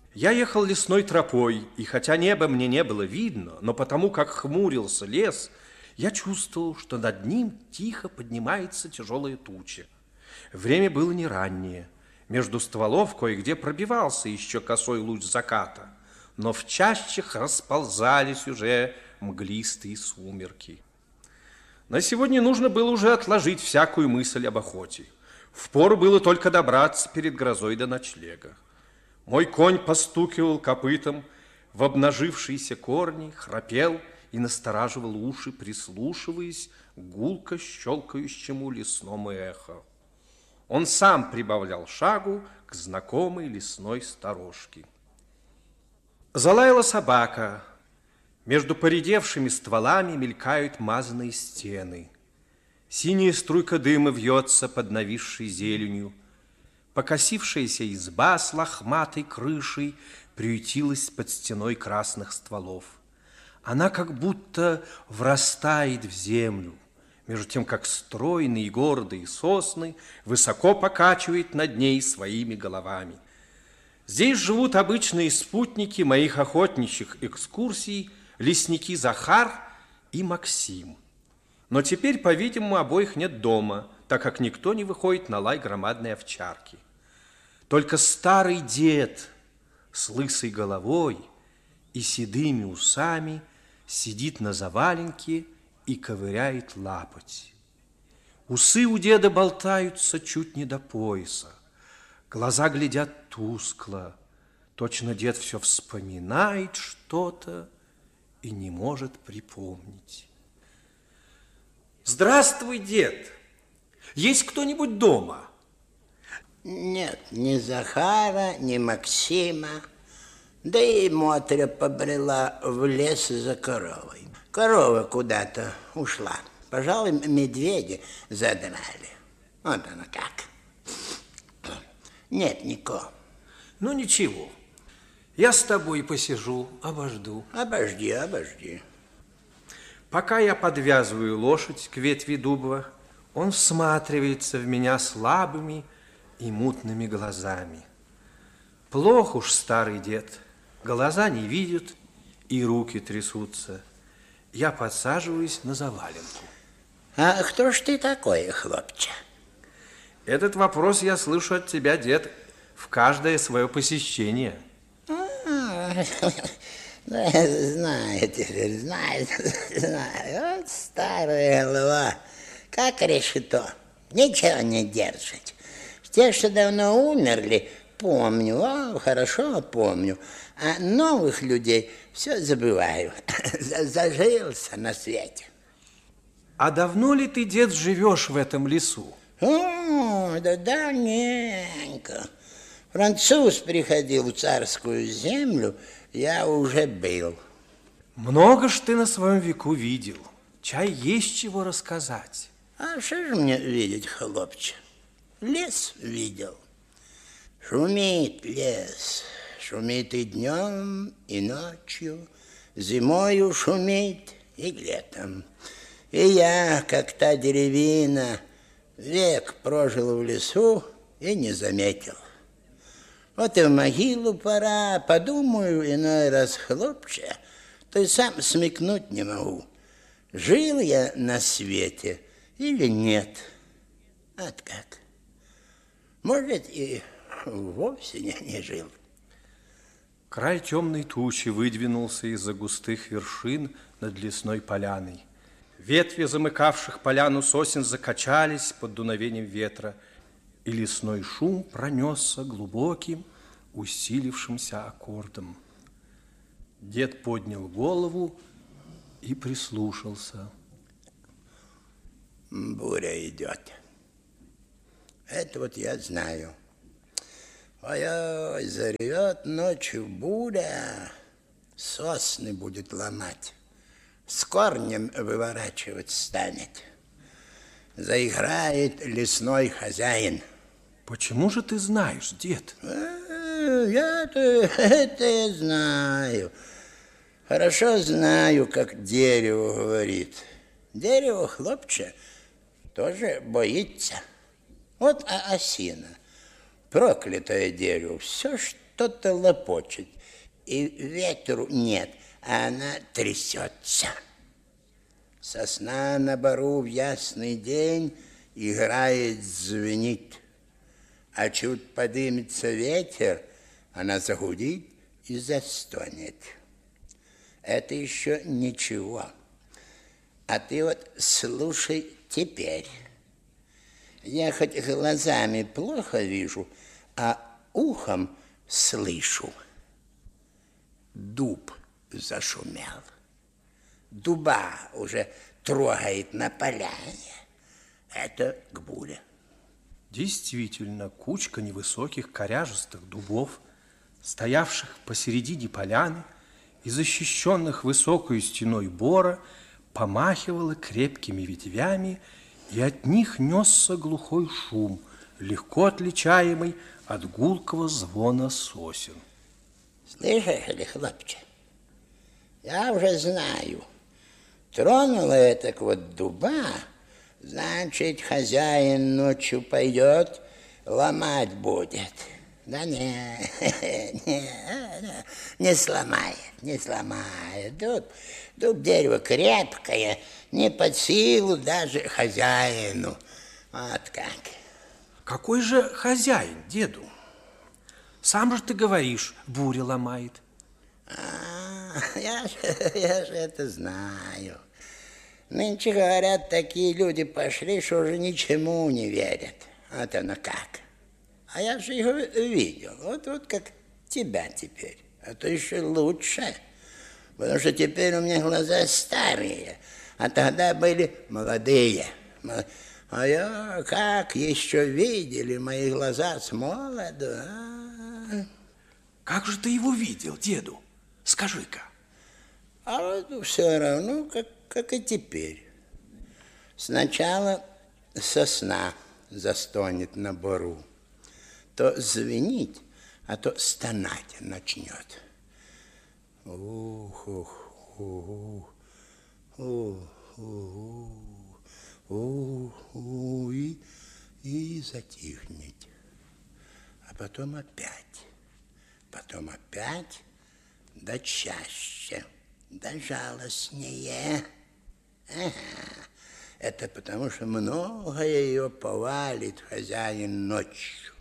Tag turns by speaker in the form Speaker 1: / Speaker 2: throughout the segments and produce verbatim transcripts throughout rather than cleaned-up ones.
Speaker 1: Я ехал лесной тропой, и хотя небо мне не было видно, но потому как хмурился лес, я чувствовал, что над ним тихо поднимается тяжелая туча. Время было не раннее. Между стволов кое-где пробивался еще косой луч заката, но в чащах расползались уже мглистые сумерки. На сегодня нужно было уже отложить всякую мысль об охоте. Впору было только добраться перед грозой до ночлега. Мой конь постукивал копытом в обнажившиеся корни, храпел и настораживал уши, прислушиваясь к гулко щелкающему лесному эхо. Он сам прибавлял шагу к знакомой лесной сторожке. Залаяла собака. Между поредевшими стволами мелькают мазанные стены. Синяя струйка дыма вьется под нависшей зеленью. Покосившаяся изба с лохматой крышей приютилась под стеной красных стволов. Она как будто врастает в землю, между тем, как стройные и гордые сосны высоко покачивают над ней своими головами. Здесь живут обычные спутники моих охотничьих экскурсий, лесники Захар и Максим. Но теперь, по-видимому, обоих нет дома, так как никто не выходит на лай громадной овчарки. Только старый дед с лысой головой и седыми усами сидит на заваленке и ковыряет лапоть. Усы у деда болтаются чуть не до пояса. Глаза глядят тускло. Точно дед все вспоминает что-то и не может припомнить. Здравствуй, дед! Есть кто-нибудь дома?
Speaker 2: Нет, ни Захара, ни Максима. Да и Мотря побрела в лес за коровой. Корова куда-то ушла. Пожалуй, медведи задрали. Вот оно как. Нет никого.
Speaker 1: Ну, ничего. Я с тобой посижу, обожду.
Speaker 2: Обожди, обожди.
Speaker 1: Пока я подвязываю лошадь к ветви дуба, он всматривается в меня слабыми и мутными глазами. Плохо уж старый дед. Глаза не видят и руки трясутся. Я подсаживаюсь на заваленку.
Speaker 2: А кто ж ты такой, хлопче?
Speaker 1: Этот вопрос я слышу от тебя, дед, в каждое свое посещение.
Speaker 2: Знаю теперь, знаю, знаю. Вот старая голова, как решето, ничего не держит. Те, что давно умерли, помню, о, хорошо помню. А новых людей все забываю. Зажился на свете.
Speaker 1: А давно ли ты, дед, живешь в этом лесу?
Speaker 2: О, да давненько. Француз приходил в царскую землю, я уже был.
Speaker 1: Много ж ты на своем веку видел. Чай есть чего рассказать.
Speaker 2: А что же мне видеть, хлопче? Лес видел. Шумит лес. Шумит и днем, и ночью. Зимою шумит, и летом. И я, как та деревина, век прожил в лесу и не заметил. Вот и в могилу пора, подумаю иной раз, хлопче, то и сам смекнуть не могу, жил я на свете или нет. Вот как. Может, и вовсе не, не жил.
Speaker 1: Край темной тучи выдвинулся из-за густых вершин над лесной поляной. Ветви, замыкавших поляну сосен, закачались под дуновением ветра, и лесной шум пронесся глубоким, усилившимся аккордом. Дед поднял голову и прислушался.
Speaker 2: Буря идет. Это вот я знаю. Ой-ой, заревет ночью буря, сосны будет ломать, с корнем выворачивать станет. Заиграет лесной хозяин.
Speaker 1: Почему же ты знаешь, дед?
Speaker 2: А, я-то это я знаю. Хорошо знаю, как дерево говорит. Дерево, хлопче, тоже боится. Вот осина, проклятое дерево, все, что что-то лопочет, и ветру нет, а она трясется. Сосна на бору в ясный день играет, звенит, а чуть подымется ветер, она загудит и застонет. Это еще ничего. А ты вот слушай теперь. Я хоть глазами плохо вижу, а ухом слышу. Дуб зашумел. Дуба уже трогает на поляне. Это к буре.
Speaker 1: Действительно, кучка невысоких коряжестых дубов, стоявших посередине поляны и защищенных высокой стеной бора, помахивала крепкими ветвями, и от них несся глухой шум, легко отличаемый от гулкого звона сосен.
Speaker 2: Слышишь ли, хлопче, я уже знаю, тронула это вот дуба, значит, хозяин ночью пойдет, ломать будет. Да не, не, не сломает, не сломает. Дуб, дуб дерево крепкое, не под силу даже хозяину. Вот как.
Speaker 1: Какой же хозяин, деду? Сам же ты говоришь, буря ломает.
Speaker 2: А, я же, я же это знаю. Нынче, говорят, такие люди пошли, что уже ничему не верят. Вот оно как. А я же его видел. Вот, вот как тебя теперь. А то еще лучше. Потому что теперь у меня глаза старые, а тогда были молодые. А я как еще видели мои глаза с молоду. А?
Speaker 1: Как же ты его видел, деду? Скажи-ка.
Speaker 2: А вот все равно, как, как и теперь. Сначала сосна застонет на бору. То звенить, а то стонать начнет. Ух, ух, ух, ух, ух, ух, ух, и, и затихнет. А потом опять, потом опять, да чаще, да жалостнее. Ага. Это потому, что многое ее повалит хозяин ночью.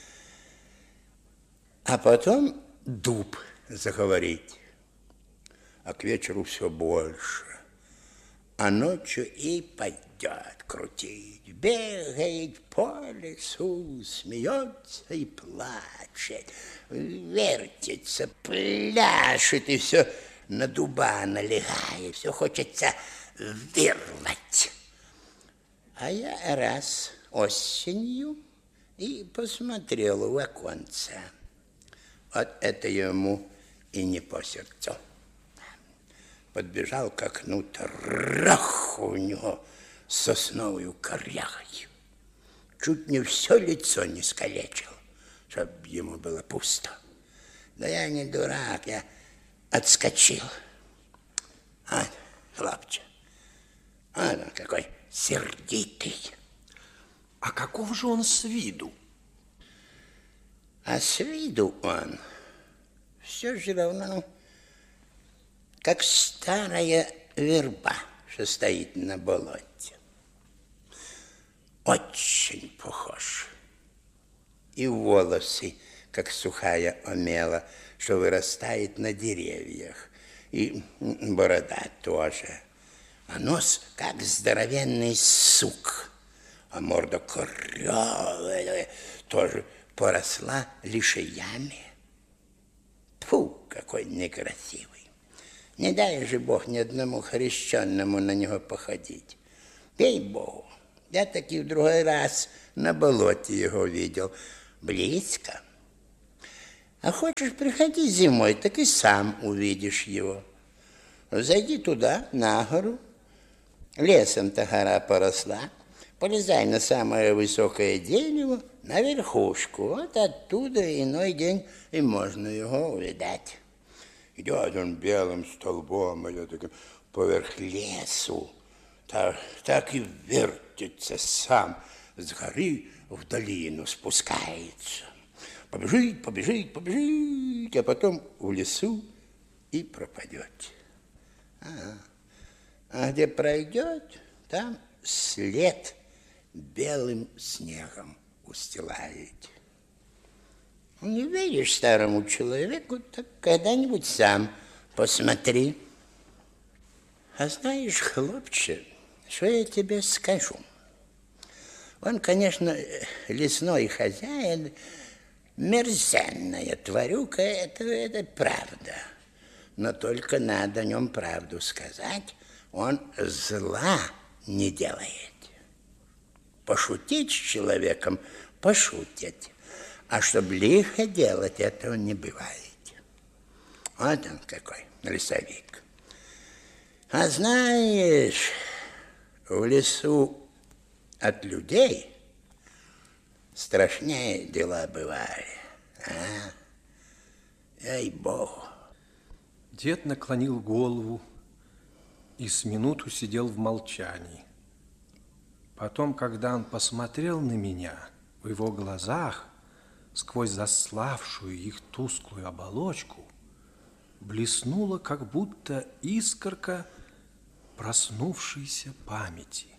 Speaker 2: А потом дуб заговорит, а к вечеру все больше. А ночью и пойдет крутить, бегает по лесу, смеется и плачет, вертится, пляшет и все на дуба налегает, все хочется вырвать. А я раз осенью и посмотрел в оконце. Вот это ему и не по сердцу. Подбежал к окну, трах, у него сосновую корягой. Чуть не все лицо не скалечил, чтоб ему было пусто. Да я не дурак, я отскочил. Вот, хлопче, вот он какой сердитый.
Speaker 1: А каков же он с виду?
Speaker 2: А с виду он все же равно, как старая верба, что стоит на болоте. Очень похож. И волосы, как сухая омела, что вырастает на деревьях. И борода тоже. А нос, как здоровенный сук. А морда корявая, тоже поросла лишаями. Тьфу, какой некрасивый. Не дай же Бог ни одному хрещенному на него походить. Ей-богу, я таки в другой раз на болоте его видел. Близко. А хочешь, приходи зимой, так и сам увидишь его. Зайди туда, на гору. Лесом-то гора поросла. Полезай на самое высокое дерево, на верхушку. Вот оттуда иной день и можно его увидать. Идет он белым столбом, идет поверх лесу. Так, так и вертится сам. С горы в долину спускается. побежит, побежит, побежит, а потом в лесу и пропадет. Ага. А где пройдет, там след белым снегом устилает. Не веришь старому человеку, так когда-нибудь сам посмотри. А знаешь, хлопче, что я тебе скажу? Он, конечно, лесной хозяин, мерзенная тварюка, это, это правда. Но только надо о нем правду сказать, он зла не делает. Пошутить с человеком – пошутить, а чтобы лихо делать, этого не бывает. Вот он какой лесовик. А знаешь, в лесу от людей страшнее дела бывали. А? Ей-богу.
Speaker 1: Дед наклонил голову и с минуту сидел в молчании. Потом, когда он посмотрел на меня, в его глазах, сквозь заславшую их тусклую оболочку, блеснула как будто искорка проснувшейся памяти.